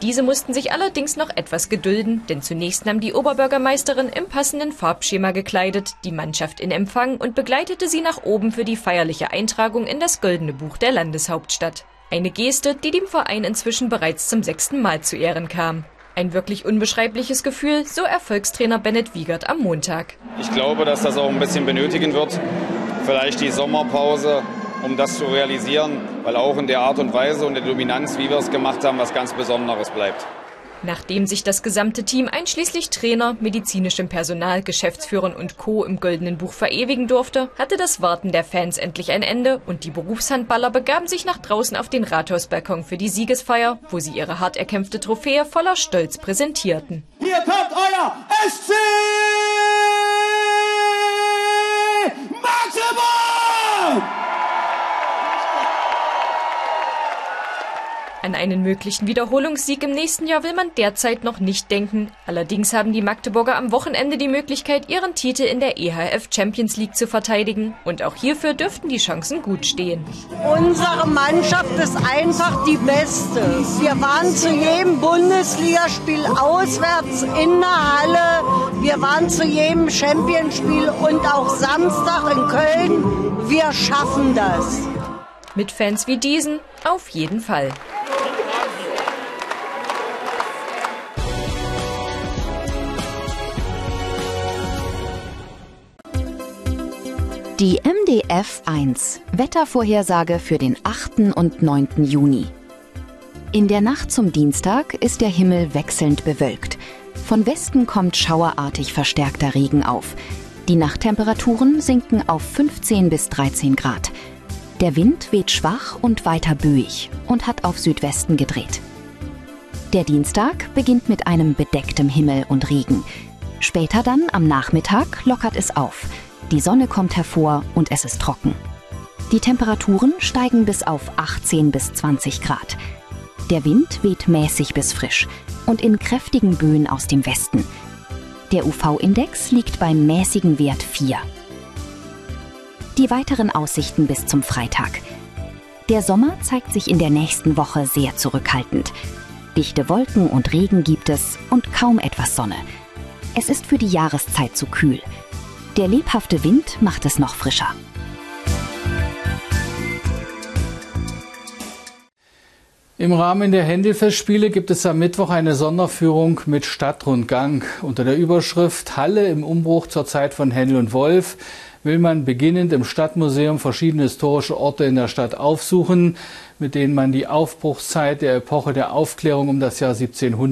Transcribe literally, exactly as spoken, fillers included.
Diese mussten sich allerdings noch etwas gedulden, denn zunächst nahm die Oberbürgermeisterin im passenden Farbschema gekleidet die Mannschaft in Empfang und begleitete sie nach oben für die feierliche Eintragung in das Goldene Buch der Landeshauptstadt. Eine Geste, die dem Verein inzwischen bereits zum sechsten Mal zu Ehren kam. Ein wirklich unbeschreibliches Gefühl, so Erfolgstrainer Bennett Wiegert am Montag. Ich glaube, dass das auch ein bisschen benötigen wird, vielleicht die Sommerpause, um das zu realisieren, weil auch in der Art und Weise und der Dominanz, wie wir es gemacht haben, was ganz Besonderes bleibt. Nachdem sich das gesamte Team einschließlich Trainer, medizinischem Personal, Geschäftsführern und Co. im Goldenen Buch verewigen durfte, hatte das Warten der Fans endlich ein Ende und die Berufshandballer begaben sich nach draußen auf den Rathausbalkon für die Siegesfeier, wo sie ihre hart erkämpfte Trophäe voller Stolz präsentierten. Hier kommt euer S C Magdeburg! An einen möglichen Wiederholungssieg im nächsten Jahr will man derzeit noch nicht denken. Allerdings haben die Magdeburger am Wochenende die Möglichkeit, ihren Titel in der E H F Champions League zu verteidigen. Und auch hierfür dürften die Chancen gut stehen. Unsere Mannschaft ist einfach die beste. Wir waren zu jedem Bundesligaspiel auswärts in der Halle. Wir waren zu jedem Championspiel und auch Samstag in Köln. Wir schaffen das. Mit Fans wie diesen auf jeden Fall. Die M D F eins, Wettervorhersage für den achten und neunten Juni. In der Nacht zum Dienstag ist der Himmel wechselnd bewölkt. Von Westen kommt schauerartig verstärkter Regen auf. Die Nachttemperaturen sinken auf fünfzehn bis dreizehn Grad. Der Wind weht schwach und weiter böig und hat auf Südwesten gedreht. Der Dienstag beginnt mit einem bedecktem Himmel und Regen. Später dann am Nachmittag lockert es auf. Die Sonne kommt hervor und es ist trocken. Die Temperaturen steigen bis auf achtzehn bis zwanzig Grad. Der Wind weht mäßig bis frisch und in kräftigen Böen aus dem Westen. Der U V-Index liegt beim mäßigen Wert vier. Die weiteren Aussichten bis zum Freitag. Der Sommer zeigt sich in der nächsten Woche sehr zurückhaltend. Dichte Wolken und Regen gibt es und kaum etwas Sonne. Es ist für die Jahreszeit zu kühl. Der lebhafte Wind macht es noch frischer. Im Rahmen der Händelfestspiele gibt es am Mittwoch eine Sonderführung mit Stadtrundgang. Unter der Überschrift Halle im Umbruch zur Zeit von Händel und Wolf will man beginnend im Stadtmuseum verschiedene historische Orte in der Stadt aufsuchen, mit denen man die Aufbruchszeit der Epoche der Aufklärung um das Jahr siebzehnhundert